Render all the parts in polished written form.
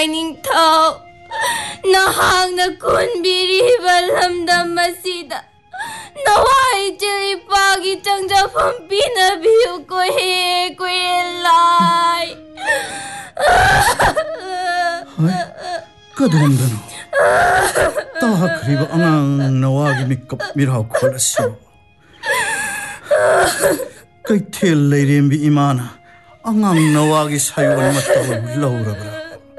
Ningthau Nahangna kunbiriba lamdam asida Nawai chilipagi changjafam pinabiyu ko he kuilai Kadumdano Tahakriba angang nawagi mikap miraw kolasyo Kay til layrimbi imana Angang nawagi sayon mataw laurabra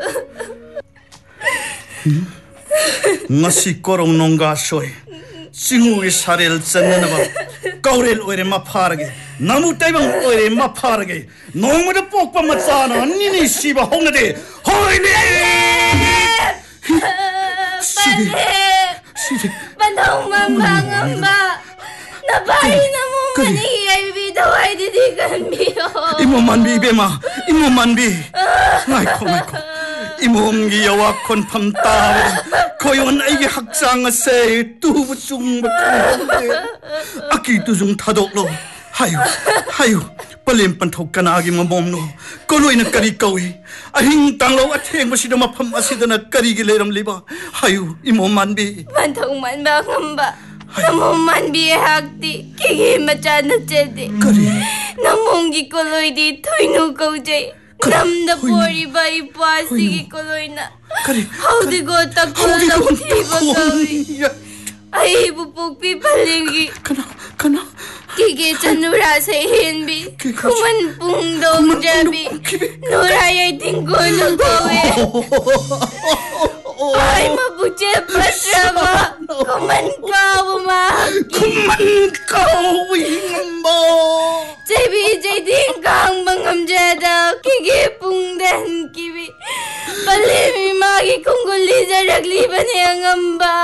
Ngasi korong nonggasoy Singugi saril sananaba Kauril oire maparage Namu taibang oire maparage Nongmada pokpa matsana Nini siba hongade Hoyle Sidi Bandong mambangamba Nabahi na mo manigay bidaway didigan biyo Imo manbi bema Imo manbi Ngaiko Imong giyawak kon pamtawa Koyon ay haksang asay Tubusong bakante Aki tuzong tadoklo Hayo Palimpan tog ka na aging mamomno Kuloy na karikawi Ahing tanglaw at heng masida mapamasidan at karigileram liba Hayo imo manbi Bandong manbangamba Namo manbi hakti Kigi machana chede Namongi kuloy di Toyno kaujay Namda pori ba ipasigi kuloy na Howdi go takulang tiba kawi Ay bupugpi palingi Kana Kiki chanura sa hinbi Kuman pung dong jabi Nurayay tinggulo kawi Ay mabuche pasrama Kuman kawo mahaki Kuman kawi ngamba Jabi jading kang mangamjada Kiki pung dan kibi Palimi magi kungguli jaragli ba niya ngamba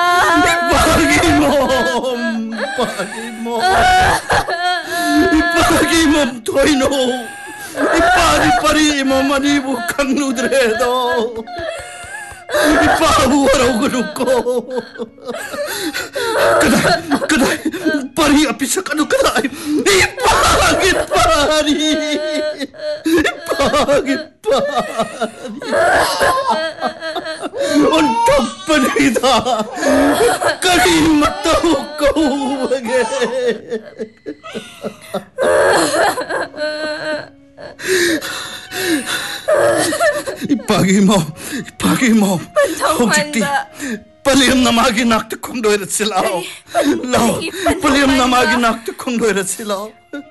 Ipagi mo Toyno Ipari mo manibu kang nudredo Ipahuaraw ko Kadai Pari apisa ka kadai Ipagi Untuk penita Kalimata kau bagai Ipagi mo Hojiti Paliam namagi nakta kong doirat sila Lao Paliam namagi nakta kong doirat sila